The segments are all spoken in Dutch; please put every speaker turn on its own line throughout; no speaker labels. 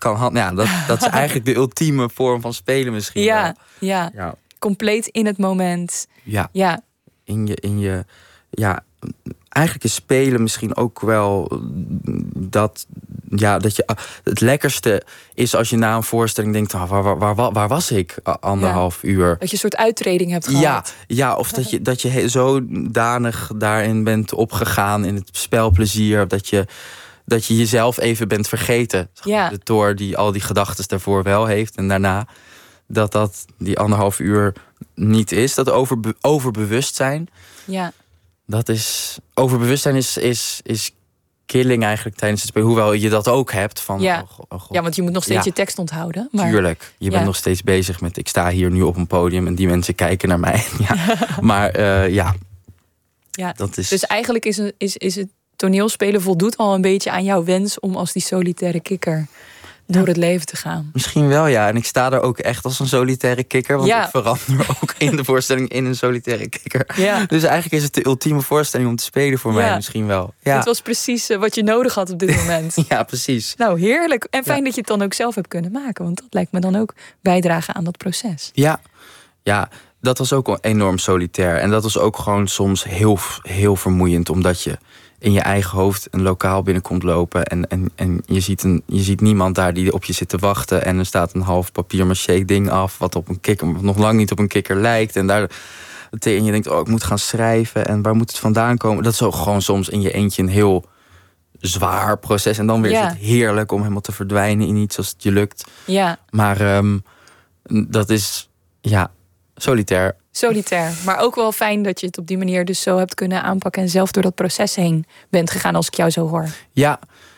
kan dat is eigenlijk de ultieme vorm van spelen misschien wel.
Ja. Compleet in het moment.
Ja. In je eigenlijk is spelen misschien ook wel dat je het lekkerste is als je na een voorstelling denkt, waar was ik 1,5 uur?
Dat je een soort uittreding hebt gehad.
Ja, of dat je zodanig daarin bent opgegaan in het spelplezier, dat je jezelf even bent vergeten. De Thor die al die gedachten daarvoor wel heeft en daarna dat die 1,5 uur niet is. Dat overbewustzijn.
Ja.
Dat is overbewustzijn is killing eigenlijk tijdens het spelen. Hoewel je dat ook hebt. Van,
ja.
God.
Ja, want je moet nog steeds je tekst onthouden. Maar...
Tuurlijk. Je bent nog steeds bezig met... Ik sta hier nu op een podium en die mensen kijken naar mij. Maar dat is...
Dus eigenlijk is het toneelspelen voldoet al een beetje aan jouw wens om als die solitaire kikker door het leven te gaan.
Misschien wel, ja. En ik sta er ook echt als een solitaire kikker. Want ik verander ook in de voorstelling in een solitaire kikker. Ja. Dus eigenlijk is het de ultieme voorstelling om te spelen voor mij misschien wel. Ja.
Het was precies wat je nodig had op dit moment.
Ja, precies.
Nou, heerlijk. En fijn dat je het dan ook zelf hebt kunnen maken. Want dat lijkt me dan ook bijdragen aan dat proces.
Ja, dat was ook enorm solitair. En dat was ook gewoon soms heel, heel vermoeiend. Omdat je in je eigen hoofd een lokaal binnenkomt lopen. En je ziet niemand daar die op je zit te wachten. En er staat een half papier-maché ding af. Wat nog lang niet op een kikker lijkt. En je denkt, ik moet gaan schrijven. En waar moet het vandaan komen? Dat is ook gewoon soms in je eentje een heel zwaar proces. En dan weer is het heerlijk om helemaal te verdwijnen in iets als het je lukt.
Ja.
Maar dat is, solitair.
Solitair, maar ook wel fijn dat je het op die manier dus zo hebt kunnen aanpakken en zelf door dat proces heen bent gegaan, als ik jou zo hoor.
Ja,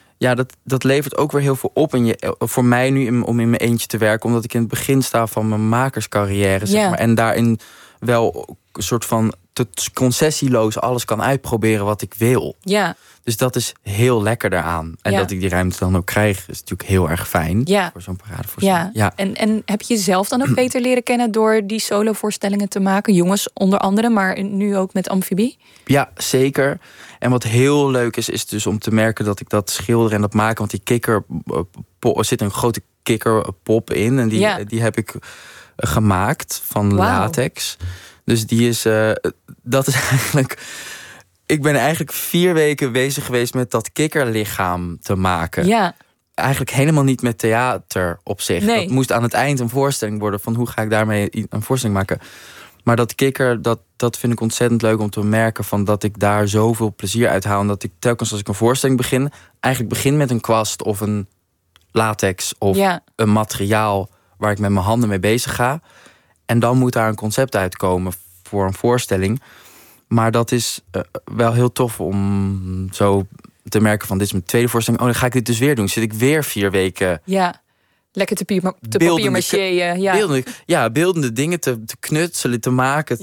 dat levert ook weer heel veel op. Voor mij nu om in mijn eentje te werken, omdat ik in het begin sta van mijn makerscarrière, zeg maar. En daarin wel een soort van concessieloos alles kan uitproberen wat ik wil.
Ja.
Dus dat is heel lekker daaraan. En dat ik die ruimte dan ook krijg, is natuurlijk heel erg fijn voor zo'n paradevoorstelling.
Ja. En heb je jezelf dan ook beter leren kennen door die solovoorstellingen te maken? Jongens onder andere, maar nu ook met Amfibie? Ja,
zeker. En wat heel leuk is dus om te merken dat ik dat schilder en dat maken. Want die kikker, er zit een grote kikkerpop in. En die heb ik gemaakt van latex. Dus die is, dat is eigenlijk... Ik ben eigenlijk 4 weken bezig geweest met dat kikkerlichaam te maken.
Ja.
Eigenlijk helemaal niet met theater op zich. Nee. Dat moest aan het eind een voorstelling worden van hoe ga ik daarmee een voorstelling maken. Maar dat kikker, dat vind ik ontzettend leuk om te merken, van dat ik daar zoveel plezier uit haal. En dat ik telkens als ik een voorstelling begin, eigenlijk begin met een kwast of een latex of een materiaal waar ik met mijn handen mee bezig ga. En dan moet daar een concept uitkomen voor een voorstelling. Maar dat is wel heel tof om zo te merken van, dit is mijn tweede voorstelling. Dan ga ik dit dus weer doen. Zit ik weer 4 weken...
Ja, lekker te papier-maché.
Beeldende dingen te knutselen, te maken.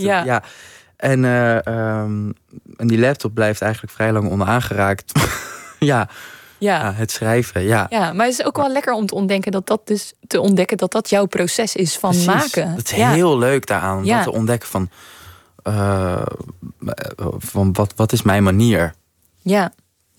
En die laptop blijft eigenlijk vrij lang onaangeraakt. Het schrijven, ja,
maar het is ook wel lekker om te ontdekken dat jouw proces is van maken.
Het is heel leuk daaraan, om dat te ontdekken van wat is mijn manier.
Ja.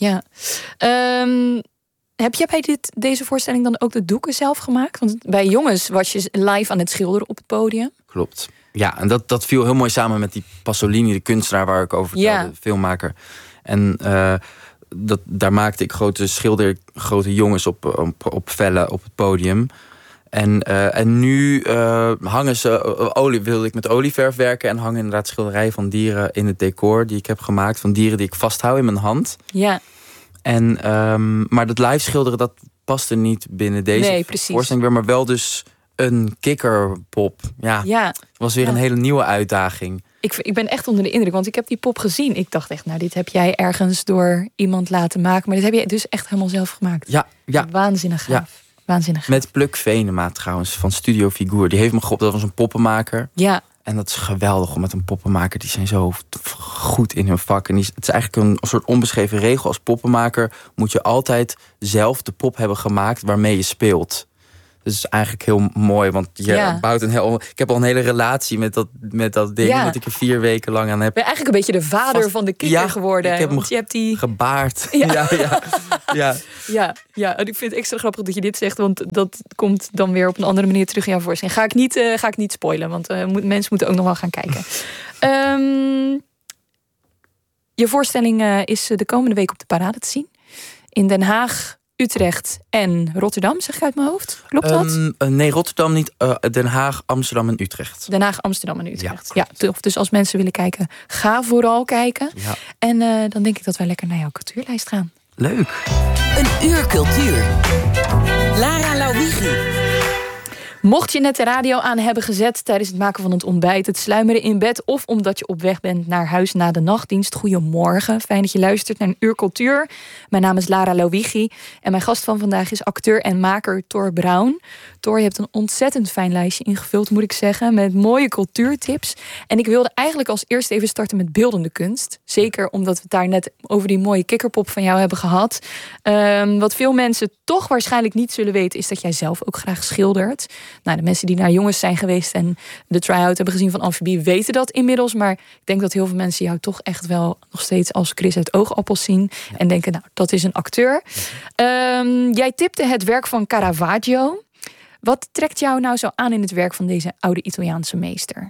Heb jij bij deze voorstelling dan ook de doeken zelf gemaakt? Want bij Jongens was je live aan het schilderen op het podium.
Klopt. Ja, en dat viel heel mooi samen met die Pasolini, de kunstenaar waar ik over vertelde, de filmmaker. En daar maakte ik grote jongens op vellen op het podium. En nu hangen wilde ik met olieverf werken en hangen inderdaad schilderijen van dieren in het decor die ik heb gemaakt, van dieren die ik vasthoud in mijn hand.
Ja.
Maar dat live schilderen, dat paste niet binnen deze voorstelling weer, maar wel dus een kikkerpop. Het was weer een hele nieuwe uitdaging.
Ik ben echt onder de indruk, want ik heb die pop gezien. Ik dacht echt, dit heb jij ergens door iemand laten maken, maar dit heb je dus echt helemaal zelf gemaakt.
Ja.
Waanzinnig gaaf. Waanzinnig.
Met Pluk Venema trouwens, van Studio Figuur. Die heeft me geholpen, dat was een poppenmaker.
Ja.
En dat is geweldig om met een poppenmaker. Die zijn zo goed in hun vak. En het is eigenlijk een soort onbeschreven regel. Als poppenmaker moet je altijd zelf de pop hebben gemaakt waarmee je speelt. Dus eigenlijk heel mooi, want je bouwt ik heb al een hele relatie met dat ding, dat ik er 4 weken lang aan heb.
Ben je eigenlijk een beetje de vader van de kikker geworden?
Ik heb hem
je hebt die
gebaard.
Ja. En ik vind het extra grappig dat je dit zegt, want dat komt dan weer op een andere manier terug in jouw voorstelling. Ga ik niet spoilen, want mensen moeten ook nog wel gaan kijken. Je voorstelling is de komende week op de Parade te zien. In Den Haag, Utrecht en Rotterdam, zeg ik uit mijn hoofd. Klopt dat?
Nee, Rotterdam niet. Den Haag, Amsterdam en Utrecht.
Den Haag, Amsterdam en Utrecht. Ja, dus als mensen willen kijken, ga vooral kijken. Ja. En dan denk ik dat wij lekker naar jouw cultuurlijst gaan.
Leuk.
Een uur cultuur. Lara Lawigi.
Mocht je net de radio aan hebben gezet tijdens het maken van het ontbijt, het sluimeren in bed of omdat je op weg bent naar huis na de nachtdienst, goedemorgen. Fijn dat je luistert naar een uur cultuur. Mijn naam is Lara Lawigi en mijn gast van vandaag is acteur en maker Thor Braun. Thor, je hebt een ontzettend fijn lijstje ingevuld, moet ik zeggen, met mooie cultuurtips. En ik wilde eigenlijk als eerste even starten met beeldende kunst. Zeker omdat we het daar net over die mooie kikkerpop van jou hebben gehad. Wat veel mensen toch waarschijnlijk niet zullen weten, is dat jij zelf ook graag schildert. Nou, de mensen die naar Jongens zijn geweest en de try-out hebben gezien van Amfibie weten dat inmiddels. Maar ik denk dat heel veel mensen jou toch echt wel nog steeds als Chris uit Oogappels zien. Ja. En denken, nou, dat is een acteur. Jij tipte het werk van Caravaggio. Wat trekt jou nou zo aan in het werk van deze oude Italiaanse meester?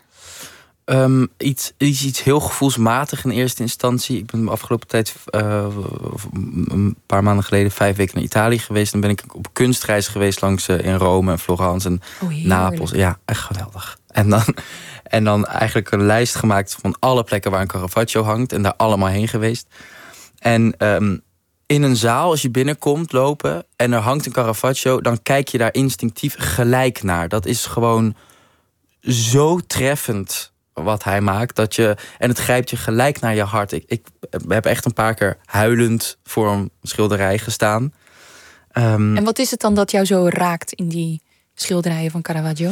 Iets heel gevoelsmatig in eerste instantie. Ik ben de afgelopen tijd een paar maanden geleden 5 weken naar Italië geweest. Dan ben ik op kunstreis geweest langs in Rome en Florence en Napels. Ja, echt geweldig. En dan eigenlijk een lijst gemaakt van alle plekken waar een Caravaggio hangt. En daar allemaal heen geweest. En in een zaal, als je binnenkomt lopen en er hangt een Caravaggio, dan kijk je daar instinctief gelijk naar. Dat is gewoon zo treffend wat hij maakt. En het grijpt je gelijk naar je hart. Ik heb echt een paar keer huilend voor een schilderij gestaan.
En wat is het dan dat jou zo raakt in die schilderijen van Caravaggio?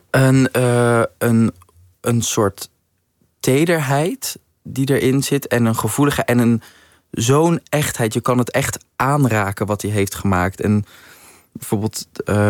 Een soort tederheid die erin zit. En een gevoeligheid. En zo'n echtheid. Je kan het echt aanraken wat hij heeft gemaakt. En bijvoorbeeld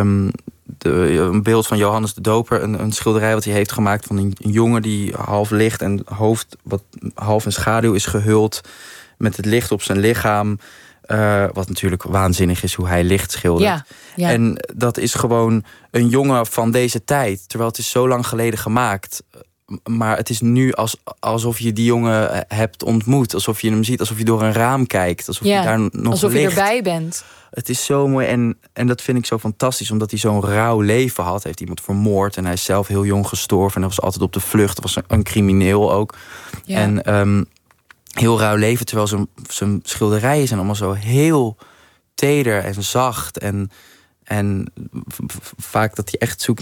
een beeld van Johannes de Doper. Een schilderij wat hij heeft gemaakt van een jongen die half licht en hoofd wat half in schaduw is gehuld. Met het licht op zijn lichaam. Wat natuurlijk waanzinnig is hoe hij licht schildert. Ja. En dat is gewoon een jongen van deze tijd. Terwijl het is zo lang geleden gemaakt. Maar het is nu alsof je die jongen hebt ontmoet. Alsof je hem ziet, alsof je door een raam kijkt. Alsof je daar nog
alsof
ligt.
Je erbij bent.
Het is zo mooi en dat vind ik zo fantastisch. Omdat hij zo'n rauw leven had. Hij heeft iemand vermoord en hij is zelf heel jong gestorven. En hij was altijd op de vlucht. Hij was een crimineel ook. Ja. En heel rauw leven. Terwijl zijn schilderijen zijn allemaal zo heel teder en zacht. En vaak dat hij echt zoekt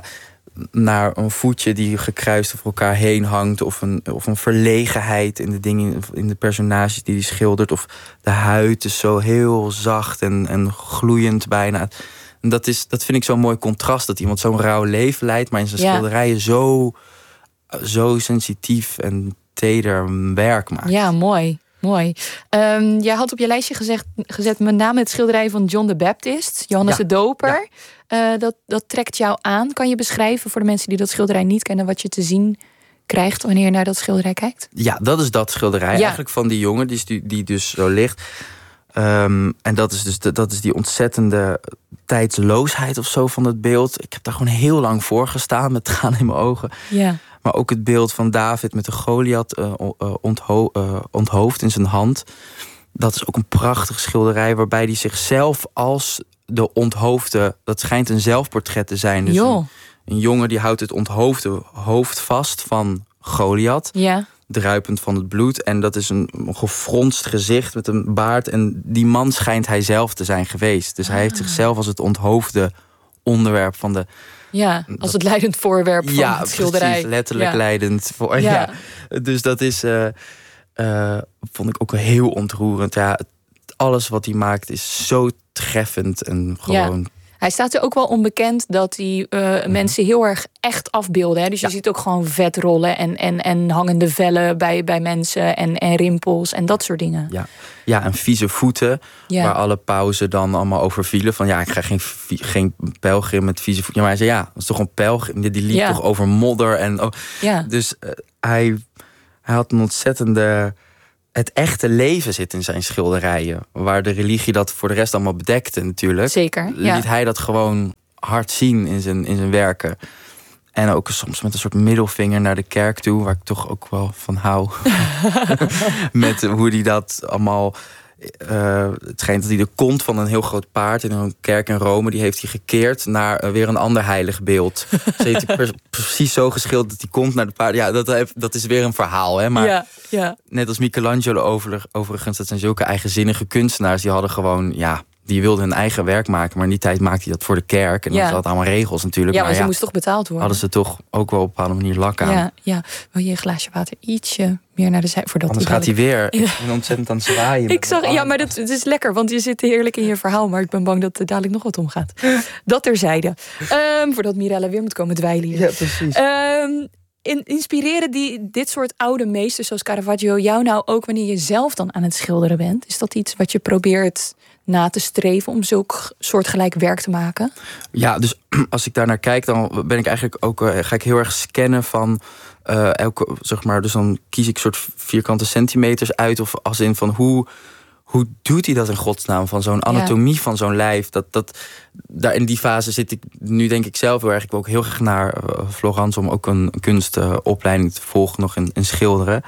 naar een voetje die gekruist over elkaar heen hangt. Of een verlegenheid in de dingen, in de personages die hij schildert. Of de huid is zo heel zacht en gloeiend bijna. En dat vind ik zo'n mooi contrast. Dat iemand zo'n rauw leven leidt, maar in zijn schilderijen zo sensitief en teder werk maakt.
Ja, mooi. Jij had op je lijstje gezet met name het schilderij van John the Baptist, Johannes de Doper. Ja. Dat trekt jou aan. Kan je beschrijven voor de mensen die dat schilderij niet kennen wat je te zien krijgt wanneer je naar dat schilderij kijkt? Ja,
dat is dat schilderij eigenlijk van die jongen die dus zo ligt. En dat is die ontzettende tijdsloosheid of zo van het beeld. Ik heb daar gewoon heel lang voor gestaan met tranen in mijn ogen. Ja. Maar ook het beeld van David met de Goliath onthoofd in zijn hand. Dat is ook een prachtig schilderij waarbij hij zichzelf als de onthoofde... Dat schijnt een zelfportret te zijn. Dus een jongen die houdt het onthoofde hoofd vast van Goliath. Ja. Druipend van het bloed. En dat is een gefronst gezicht met een baard. En die man schijnt hij zelf te zijn geweest. Dus hij heeft zichzelf als het onthoofde onderwerp van de...
Ja, als het leidend voorwerp van het schilderij.
Precies, letterlijk leidend. Ja. Dus dat is, vond ik ook heel ontroerend. Ja, alles wat hij maakt is zo treffend en gewoon...
Hij staat er ook wel onbekend dat hij mensen heel erg echt afbeelden. Hè? Dus je ziet ook gewoon vetrollen en hangende vellen bij mensen en rimpels en dat soort dingen.
Ja, en vieze voeten, waar alle pauzen dan allemaal over vielen. Van ik ga geen pelgrim met vieze voeten. Ja, maar hij zei, dat is toch een pelgrim? Die liep toch over modder. En, Dus hij had een ontzettende... Het echte leven zit in zijn schilderijen. Waar de religie dat voor de rest allemaal bedekte natuurlijk.
Zeker,
liet hij dat gewoon hard zien in zijn werken. En ook soms met een soort middelvinger naar de kerk toe, waar ik toch ook wel van hou. Met hoe hij dat allemaal... het schijnt dat hij de kont van een heel groot paard in een kerk in Rome, die heeft hij gekeerd naar weer een ander heilig beeld. Ze heeft hij precies zo geschilderd dat die kont naar de paard... Ja, dat is weer een verhaal, hè. Maar net als Michelangelo overigens, dat zijn zulke eigenzinnige kunstenaars. Die hadden gewoon, die wilden hun eigen werk maken. Maar in die tijd maakte hij dat voor de kerk. En dan zat allemaal regels natuurlijk.
Ja, maar ze moest toch betaald worden.
Hadden ze toch ook wel op een bepaalde manier lak aan.
Ja. Wil je een glaasje water ietsje meer naar de zijde?
Anders gaat hij weer ontzettend aan het zwaaien.
Ik zag, maar het is lekker, want je zit heerlijk in je verhaal. Maar ik ben bang dat er dadelijk nog wat omgaat. Dat terzijde. Voordat Mirella weer moet komen dweilen hier.
Ja, precies.
Inspireren dit soort oude meesters zoals Caravaggio jou nou ook wanneer je zelf dan aan het schilderen bent? Is dat iets wat je probeert na te streven om zulk soortgelijk werk te maken? Ja, dus
als ik daar naar kijk, dan ben ik eigenlijk ook ga ik heel erg scannen van elke, zeg maar, dus dan kies ik soort vierkante centimeters uit, of als in van hoe doet hij dat in godsnaam, van zo'n anatomie van zo'n lijf? Daar in die fase zit ik nu, denk ik zelf heel erg. Ik wil ook heel graag naar Florence om ook een kunstopleiding te volgen, nog in schilderen.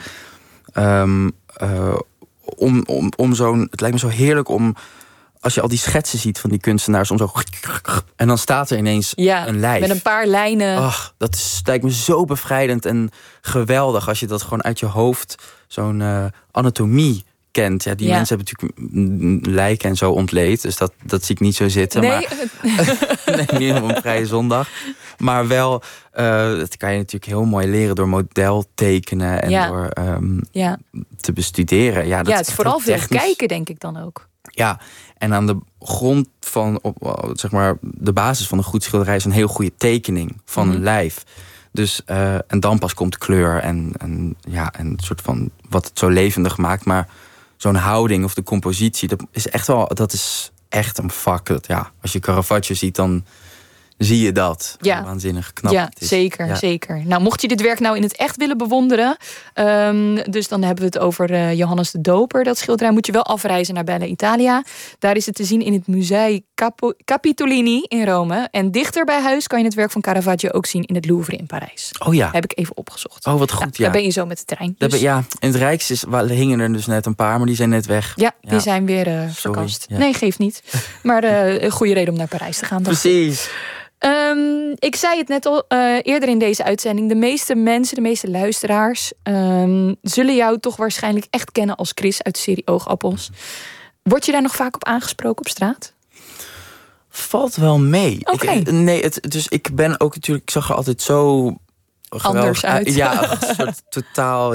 Om zo'n, het lijkt me zo heerlijk om, als je al die schetsen ziet van die kunstenaars, om zo, en dan staat er ineens een lijf
met een paar lijnen.
Ach, dat lijkt me zo bevrijdend en geweldig als je dat gewoon uit je hoofd, zo'n anatomie kent. Ja, die mensen hebben natuurlijk lijken en zo ontleed, dus dat zie ik niet zo zitten.
Nee,
maar, niet op een vrije zondag. Maar wel, dat kan je natuurlijk heel mooi leren door modeltekenen en door te bestuderen. Ja,
het is vooral veel kijken, denk ik dan ook.
Ja, en aan de grond van, zeg maar, de basis van een goed schilderij is een heel goede tekening van een lijf. Dus, en dan pas komt kleur en een soort van wat het zo levendig maakt. Maar zo'n houding of de compositie, dat is echt een vak. Als je Caravaggio ziet, dan zie je dat. Waanzinnig knap.
Ja, zeker. Nou, mocht je dit werk nou in het echt willen bewonderen, dus dan hebben we het over Johannes de Doper. Dat schilderij moet je wel afreizen naar Bella Italia. Daar is het te zien in het Musei Capitolini in Rome. En dichter bij huis kan je het werk van Caravaggio ook zien in het Louvre in Parijs.
Oh ja.
Heb ik even opgezocht.
Oh, wat goed.
Daar ben je zo met de trein. Dus.
In het Rijks hingen er dus net een paar, maar die zijn net weg.
Ja, die zijn weer verkast. Ja. Nee, geeft niet. Maar een goede reden om naar Parijs te gaan.
Precies.
Ik zei het net al eerder in deze uitzending. De meeste mensen, de meeste luisteraars zullen jou toch waarschijnlijk echt kennen als Chris uit de serie Oogappels. Word je daar nog vaak op aangesproken op straat?
Valt wel mee.
Okay.
Dus ik ben ook natuurlijk, ik zag er altijd zo
anders uit.
Ja, een soort totaal,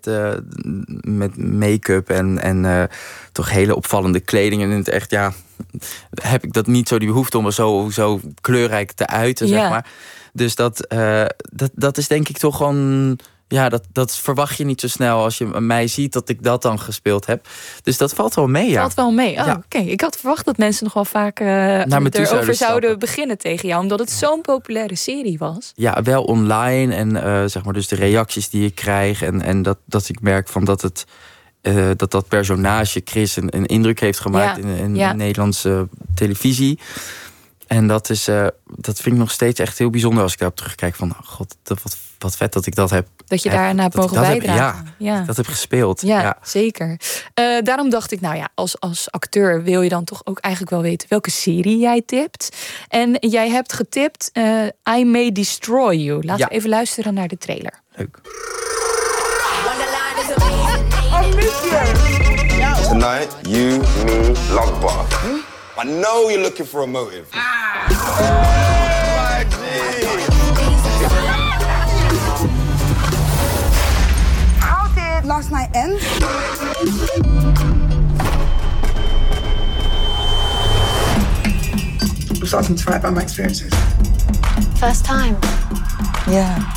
met make-up en toch hele opvallende kleding. En in het echt, heb ik dat niet zo die behoefte om er zo kleurrijk te uiten, zeg maar. Dus dat is denk ik toch gewoon, dat verwacht je niet zo snel als je mij ziet dat ik dat dan gespeeld heb. Dus dat valt wel mee,
Valt wel mee. Oké. Ik had verwacht dat mensen nog wel vaak erover zouden beginnen tegen jou, omdat het zo'n populaire serie was. Ja,
wel online en zeg maar dus de reacties die ik krijg en dat ik merk van dat het dat personage Chris een indruk heeft gemaakt in Nederlandse televisie. En dat vind ik nog steeds echt heel bijzonder als ik daarop terugkijk. Van, god, wat vet dat ik dat heb.
Dat je daarna hebt mogen bijdragen.
Dat heb gespeeld.
Ja, zeker. Daarom dacht ik, als acteur wil je dan toch ook eigenlijk wel weten welke serie jij tipt. En jij hebt getipt I May Destroy You. Laten we even luisteren naar de trailer.
Leuk.
Tonight, you, me, Logbar. I know you're looking for a motive.
How did last night end? starting to write about my experiences.
First time?
Yeah.